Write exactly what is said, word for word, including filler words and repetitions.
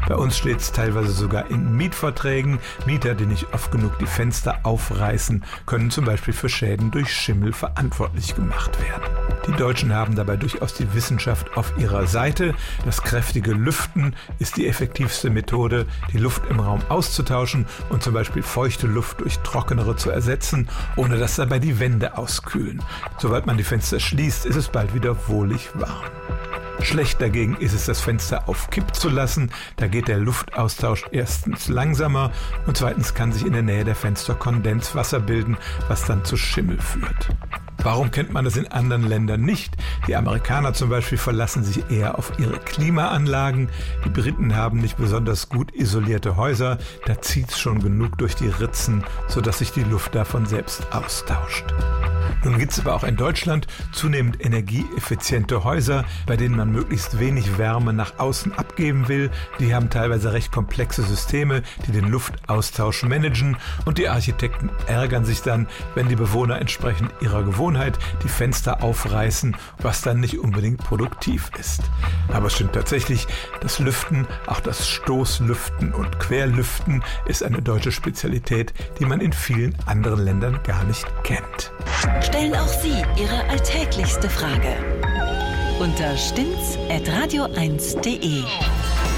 Bei uns steht es teilweise sogar in Mietverträgen. Mieter, die nicht oft genug die Fenster aufreißen, können zum Beispiel für Schäden durch Schimmel verantwortlich gemacht werden. Die Deutschen haben dabei durchaus die Wissenschaft auf ihrer Seite. Das kräftige Lüften ist die effektivste Methode, die Luft im Raum auszutauschen und zum Beispiel feuchte Luft durch trockenere zu ersetzen, ohne dass dabei die Wände auskühlen. Sobald man die Fenster schließt, ist es bald wieder wohlig warm. Schlecht dagegen ist es, das Fenster auf Kipp zu lassen. Da geht der Luftaustausch erstens langsamer und zweitens kann sich in der Nähe der Fenster Kondenswasser bilden, was dann zu Schimmel führt. Warum kennt man das in anderen Ländern nicht? Die Amerikaner zum Beispiel verlassen sich eher auf ihre Klimaanlagen. Die Briten haben nicht besonders gut isolierte Häuser. Da zieht es schon genug durch die Ritzen, sodass sich die Luft davon selbst austauscht. Nun gibt es aber auch in Deutschland zunehmend energieeffiziente Häuser, bei denen man möglichst wenig Wärme nach außen abgeben will. Die haben teilweise recht komplexe Systeme, die den Luftaustausch managen, und die Architekten ärgern sich dann, wenn die Bewohner entsprechend ihrer Gewohnheit die Fenster aufreißen, was dann nicht unbedingt produktiv ist. Aber es stimmt tatsächlich, das Lüften, auch das Stoßlüften und Querlüften, ist eine deutsche Spezialität, die man in vielen anderen Ländern gar nicht kennt. Stellen auch Sie Ihre alltäglichste Frage unter stimmt's at radio eins punkt de.